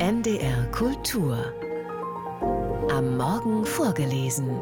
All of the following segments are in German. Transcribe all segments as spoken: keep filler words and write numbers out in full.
N D R Kultur. Am Morgen vorgelesen.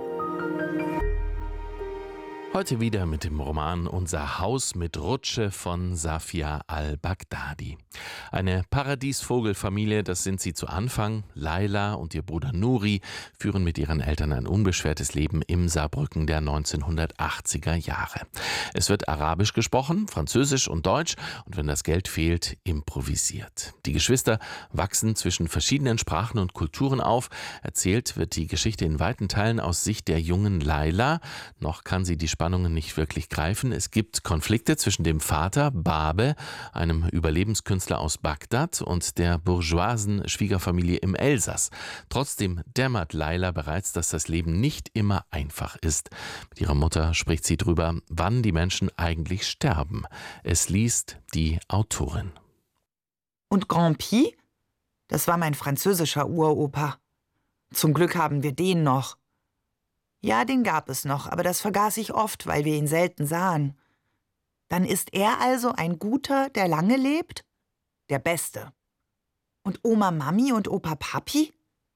Heute wieder mit dem Roman Unser Haus mit Rutsche von Safia al-Baghdadi. Eine Paradiesvogelfamilie, das sind sie zu Anfang. Laila und ihr Bruder Nuri führen mit ihren Eltern ein unbeschwertes Leben im Saarbrücken der neunzehnhundertachtziger Jahre. Es wird Arabisch gesprochen, Französisch und Deutsch und wenn das Geld fehlt, improvisiert. Die Geschwister wachsen zwischen verschiedenen Sprachen und Kulturen auf. Erzählt wird die Geschichte in weiten Teilen aus Sicht der jungen Laila. Noch kann sie die Spannungen nicht wirklich greifen. Es gibt Konflikte zwischen dem Vater, Babe, einem Überlebenskünstler aus Bagdad, und der bourgeoisen Schwiegerfamilie im Elsass. Trotzdem dämmert Laila bereits, dass das Leben nicht immer einfach ist. Mit ihrer Mutter spricht sie darüber, wann die Menschen eigentlich sterben. Es liest die Autorin. Und Grand Pi? Das war mein französischer Uropa. Zum Glück haben wir den noch. Ja, den gab es noch, aber das vergaß ich oft, weil wir ihn selten sahen. Dann ist er also ein Guter, der lange lebt? Der Beste. Und Oma Mami und Opa Papi?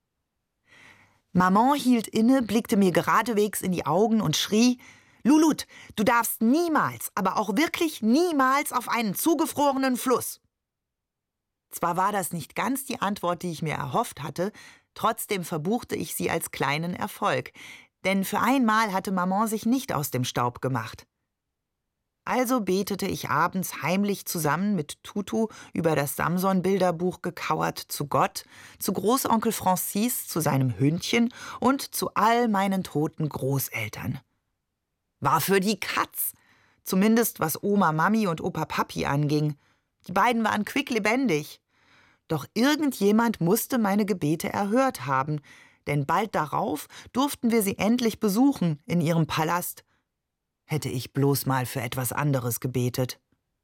Maman hielt inne, blickte mir geradewegs in die Augen und schrie: »Lulut, du darfst niemals, aber auch wirklich niemals auf einen zugefrorenen Fluss.« Zwar war das nicht ganz die Antwort, die ich mir erhofft hatte, trotzdem verbuchte ich sie als kleinen Erfolg. Denn für einmal hatte Maman sich nicht aus dem Staub gemacht. Also betete ich abends heimlich zusammen mit Tutu über das Samson-Bilderbuch gekauert zu Gott, zu Großonkel Francis, zu seinem Hündchen und zu all meinen toten Großeltern. War für die Katz, zumindest was Oma Mami und Opa Papi anging. Die beiden waren quicklebendig. Doch irgendjemand musste meine Gebete erhört haben, denn bald darauf durften wir sie endlich besuchen in ihrem Palast. Hätte ich bloß mal für etwas anderes gebetet.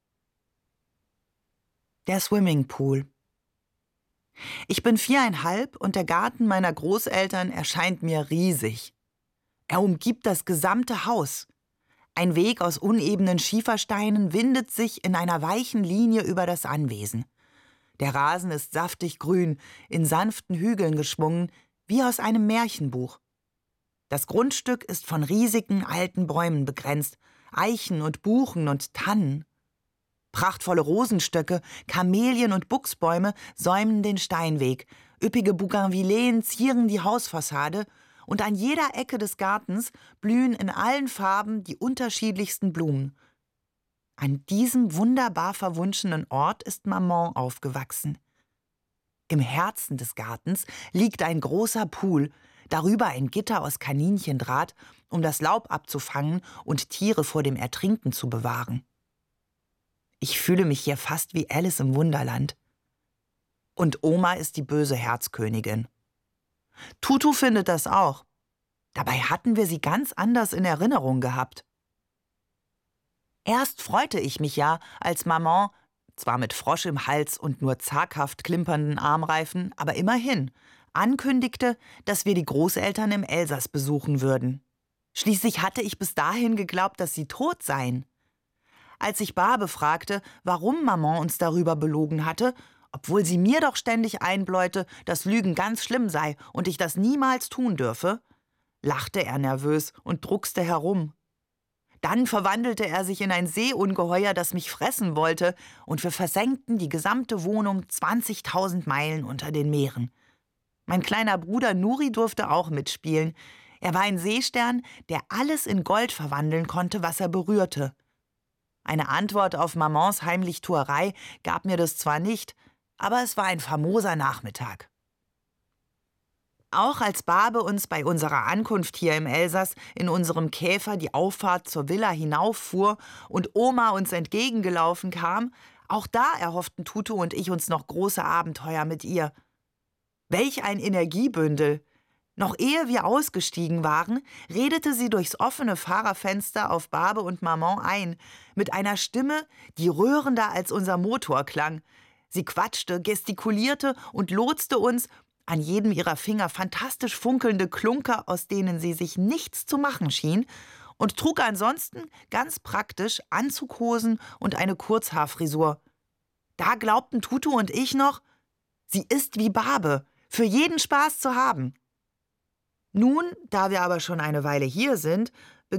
Der Swimmingpool. Ich bin viereinhalb und der Garten meiner Großeltern erscheint mir riesig. Er umgibt das gesamte Haus. Ein Weg aus unebenen Schiefersteinen windet sich in einer weichen Linie über das Anwesen. Der Rasen ist saftig grün, in sanften Hügeln geschwungen, wie aus einem Märchenbuch. Das Grundstück ist von riesigen alten Bäumen begrenzt, Eichen und Buchen und Tannen. Prachtvolle Rosenstöcke, Kamelien und Buchsbäume säumen den Steinweg, üppige Bougainvilleen zieren die Hausfassade und an jeder Ecke des Gartens blühen in allen Farben die unterschiedlichsten Blumen. An diesem wunderbar verwunschenen Ort ist Maman aufgewachsen. Im Herzen des Gartens liegt ein großer Pool, darüber ein Gitter aus Kaninchendraht, um das Laub abzufangen und Tiere vor dem Ertrinken zu bewahren. Ich fühle mich hier fast wie Alice im Wunderland. Und Oma ist die böse Herzkönigin. Tutu findet das auch. Dabei hatten wir sie ganz anders in Erinnerung gehabt. Erst freute ich mich ja, als Maman, zwar mit Frosch im Hals und nur zaghaft klimpernden Armreifen, aber immerhin, ankündigte, dass wir die Großeltern im Elsass besuchen würden. Schließlich hatte ich bis dahin geglaubt, dass sie tot seien. Als ich Babe fragte, warum Maman uns darüber belogen hatte, obwohl sie mir doch ständig einbläute, dass Lügen ganz schlimm sei und ich das niemals tun dürfe, lachte er nervös und druckste herum. Dann verwandelte er sich in ein Seeungeheuer, das mich fressen wollte, und wir versenkten die gesamte Wohnung zwanzigtausend Meilen unter den Meeren. Mein kleiner Bruder Nuri durfte auch mitspielen. Er war ein Seestern, der alles in Gold verwandeln konnte, was er berührte. Eine Antwort auf Mamans Heimlichtuerei gab mir das zwar nicht, aber es war ein famoser Nachmittag. Auch als Babe uns bei unserer Ankunft hier im Elsass in unserem Käfer die Auffahrt zur Villa hinauffuhr und Oma uns entgegengelaufen kam, auch da erhofften Tutu und ich uns noch große Abenteuer mit ihr. Welch ein Energiebündel! Noch ehe wir ausgestiegen waren, redete sie durchs offene Fahrerfenster auf Babe und Maman ein, mit einer Stimme, die rührender als unser Motor klang. Sie quatschte, gestikulierte und lotste uns, an jedem ihrer Finger fantastisch funkelnde Klunker, aus denen sie sich nichts zu machen schien, und trug ansonsten ganz praktisch Anzughosen und eine Kurzhaarfrisur. Da glaubten Tutu und ich noch, Sie ist wie Barbe, für jeden Spaß zu haben. Nun, da wir aber schon eine Weile hier sind,